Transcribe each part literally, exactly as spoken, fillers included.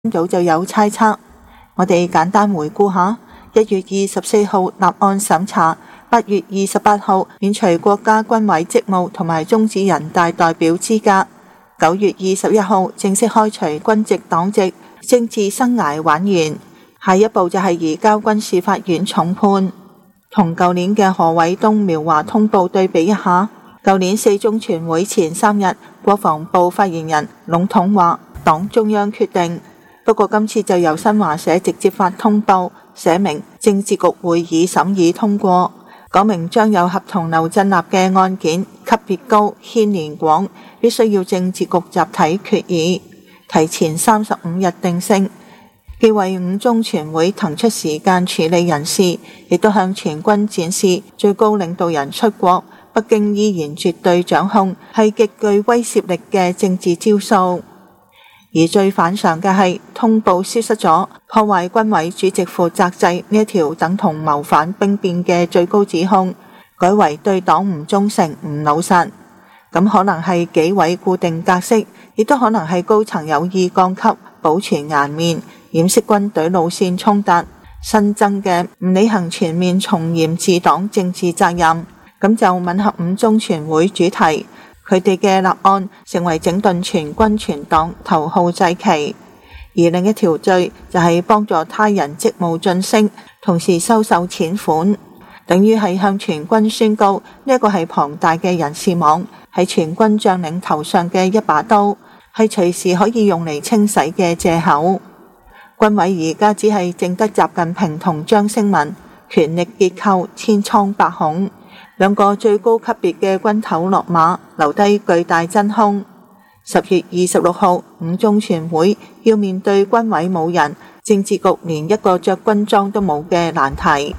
早就有猜測。我哋簡單回顧下：一月二十四號立案審查，八月二十八號免除國家軍委職務同埋終止人大代表資格，九月二十一號正式開除軍籍黨籍，政治生涯玩完。下一步就係移交軍事法院重判。同舊年嘅何偉東苗華通報對比一下，舊年四中全會前三日，國防部發言人籠統話黨中央決定。不過今次就由新華社直接發通報，寫明政治局會議審議通過，講明張有俠同劉振立嘅案件級別高、牽連廣，必須要政治局集體決議，提前三十五日定性。既為五中全會騰出時間處理人事，亦都向全軍展示最高領導人出國，北京依然絕對掌控，係極具威懾力嘅政治招數。而最反常嘅係通報消失咗破壞軍委主席負責制呢一條等同謀反兵變嘅最高指控，改為對黨唔忠誠唔老實。咁可能係紀委固定格式，亦都可能係高層有意降級保存顏面，掩飾軍隊路線衝突，新增嘅唔履行全面從嚴治黨政治責任，咁就吻合五中全會主題。佢哋嘅立案成為整頓全軍全黨頭號祭旗。而另一條罪就係幫助他人職務晉升，同時收受錢款，等於係向全軍宣告呢一個係龐大嘅人事網，係全軍將領頭上嘅一把刀，係隨時可以用嚟清洗嘅藉口。軍委而家只係淨得習近平同張升文，權力結構千瘡百孔，兩個最高級別嘅軍頭落馬，留低巨大真空。十月二十六號五中全會要面對軍委冇人，政治局連一個着軍裝都冇嘅難題。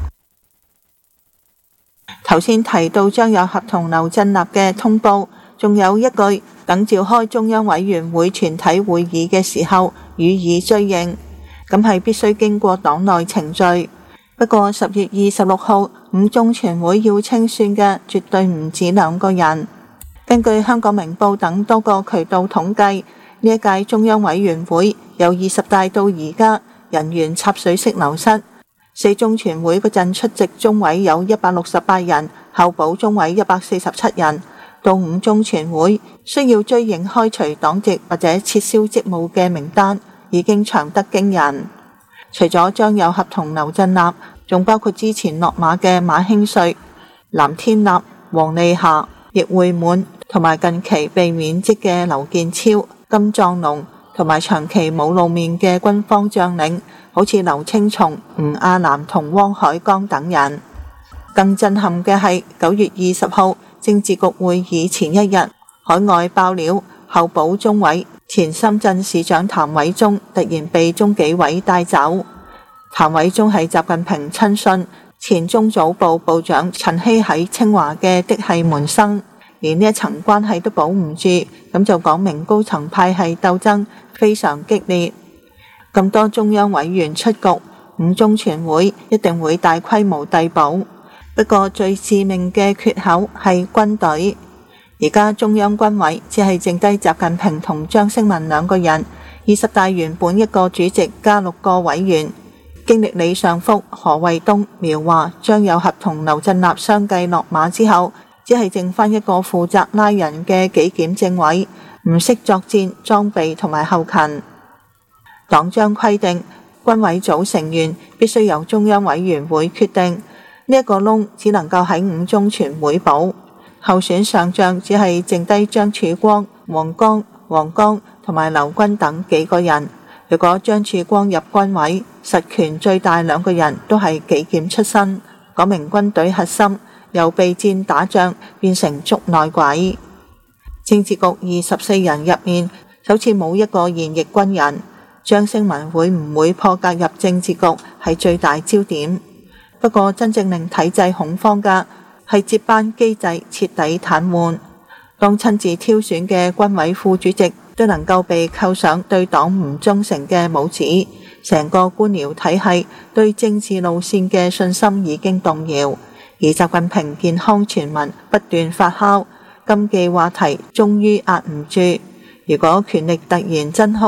頭先提到張有俠同劉振立嘅通報，仲有一句等召開中央委員會全體會議嘅時候予以追認，咁係必須經過黨內程序。不過十月二十六號五中全會要清算嘅絕對唔止兩個人。根據香港明報等多個渠道統計，呢一屆中央委員會由二十大到而家人員插水式流失。四中全會嗰陣出席中委有一百六十八人，候補中委一百四十七人。到五中全會需要追認開除黨籍或者撤銷職務嘅名單已經長得驚人。除咗張有俠同劉振立，仲包括之前落馬嘅馬興瑞、藍天立、黃麗霞、易會滿，同埋近期被免職嘅劉建超、金壯龍，同埋長期冇露面嘅軍方將領，好似劉青松、吳亞南同汪海剛等人。更震撼嘅係九月二十號政治局會議前一日，海外爆料候補中委前深圳市長譚偉宗突然被中紀委帶走。譚偉宗係習近平親信，前中組部部長陳希喺清華嘅嫡系門生，連呢一層關係都保唔住，咁就講明高層派系鬥爭非常激烈。咁多中央委員出局，五中全會一定會大規模遞補。不過最致命嘅缺口係軍隊。而家中央軍委只係剩低習近平同張升文兩個人，二十大原本一個主席加六個委員，經歷李尚福、何衛東、苗華、張有俠同劉振立相繼落馬之後，只係剩翻一個負責拉人嘅紀檢政委，唔識作戰、裝備同埋後勤。黨章規定，軍委組成員必須由中央委員會決定，呢一個窿只能夠喺五中全會補。候選上將只係剩低張曙光、黃剛、黃剛同埋劉軍等幾個人。如果張曙光入軍委，實權最大兩個人都係紀檢出身，講明軍隊核心由備戰打仗變成捉內鬼。政治局二十四人入面，首次冇一個現役軍人。張升文會唔會破格入政治局係最大焦點。不過真正令體制恐慌嘅係接班機制徹底癱瘓，當親自挑選嘅軍委副主席都能夠被扣上對黨唔忠誠嘅帽子，成個官僚體系對政治路線嘅信心已經動搖。而習近平健康傳聞不斷發酵，禁忌話題終於壓唔住。如果權力突然真空，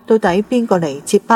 到底邊個嚟接班？